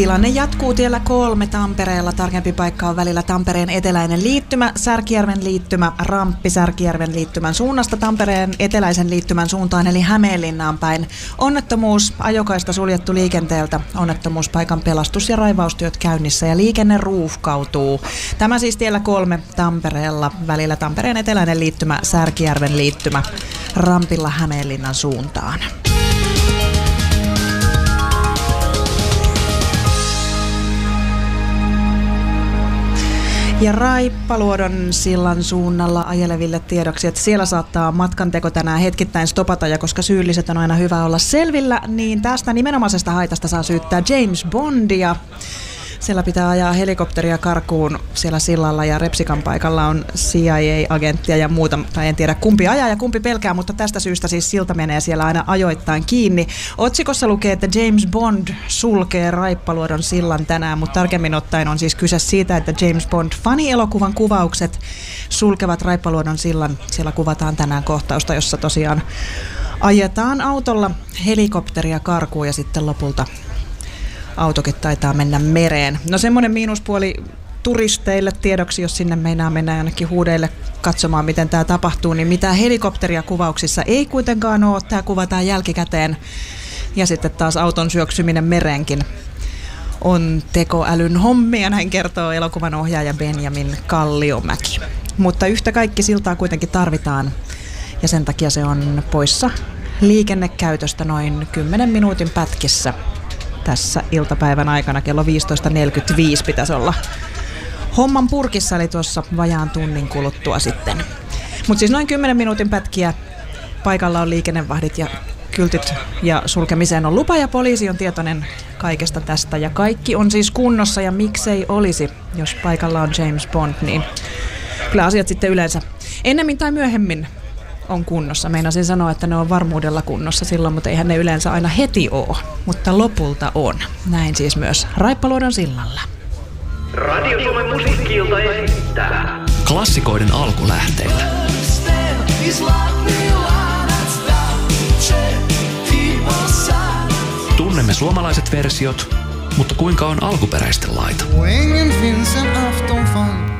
Tilanne jatkuu tiellä 3 Tampereella. Tarkempi paikka on välillä Tampereen eteläinen liittymä, Särkijärven liittymä, ramppi Särkijärven liittymän suunnasta Tampereen eteläisen liittymän suuntaan eli Hämeenlinnaan päin. Onnettomuus, ajokaista suljettu liikenteeltä. Onnettomuuspaikan pelastus- ja raivaustyöt käynnissä ja liikenne ruuhkautuu. Tämä siis tiellä 3 Tampereella välillä Tampereen eteläinen liittymä, Särkijärven liittymä, rampilla Hämeenlinnan suuntaan. Ja Raippaluodon sillan suunnalla ajeleville tiedoksi, että siellä saattaa matkanteko tänään hetkittäin stopata, ja koska syylliset on aina hyvä olla selvillä, niin tästä nimenomaisesta haitasta saa syyttää James Bondia. Siellä pitää ajaa helikopteria karkuun siellä sillalla ja Repsikan paikalla on CIA-agenttia ja muuta. Tai en tiedä kumpi ajaa ja kumpi pelkää, mutta tästä syystä siis silta menee siellä aina ajoittain kiinni. Otsikossa lukee, että James Bond sulkee Raippaluodon sillan tänään, mutta tarkemmin ottaen on siis kyse siitä, että James Bond fanielokuvan kuvaukset sulkevat Raippaluodon sillan. Siellä kuvataan tänään kohtausta, jossa tosiaan ajetaan autolla helikopteria karkuun ja sitten lopulta autokin taitaa mennä mereen. No semmoinen miinuspuoli turisteille tiedoksi, jos sinne meinaa mennä jonnekin huudeille katsomaan, miten tämä tapahtuu, niin mitään helikopteria kuvauksissa ei kuitenkaan ole. Tämä kuvataan jälkikäteen. Ja sitten taas auton syöksyminen mereenkin on tekoälyn hommia, näin kertoo elokuvan ohjaaja Benjamin Kalliomäki. Mutta yhtä kaikki siltaa kuitenkin tarvitaan ja sen takia se on poissa liikennekäytöstä noin 10 minuutin pätkissä. Tässä iltapäivän aikana kello 15.45 pitäisi olla homman purkissa, eli tuossa vajaan tunnin kuluttua sitten. Mutta siis noin 10 minuutin pätkiä paikalla on liikennevahdit ja kyltit ja sulkemiseen on lupa ja poliisi on tietoinen kaikesta tästä. Ja kaikki on siis kunnossa ja miksei olisi, jos paikalla on James Bond, niin kyllä asiat sitten yleensä ennemmin tai myöhemmin on kunnossa. Meinasin sanoa, että ne on varmuudella kunnossa silloin, mutta eihän ne yleensä aina heti ole. Mutta lopulta on. Näin siis myös Raippaluodon sillalla. Radio Suomen musiikki-ilta esittää klassikoiden alkulähteillä. Tunnemme suomalaiset versiot, mutta kuinka on alkuperäisten laita?